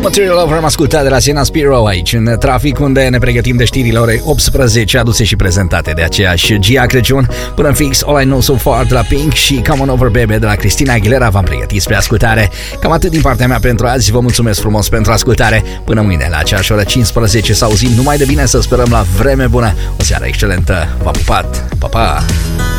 Material Love am ascultat de la Sienna Spiro aici în trafic, unde ne pregătim de știrile orei 18, aduse și prezentate de aceeași Gia Crăciun. Până în fix All I Know So Far de la Pink și Come On Over Baby de la Christina Aguilera v-am pregătit spre ascultare. Cam atât din partea mea pentru azi, vă mulțumesc frumos pentru ascultare. Până mâine la aceeași oră 15 să auzim numai de bine, să sperăm la vreme bună. O seară excelentă, v-am pupat, pa, pa!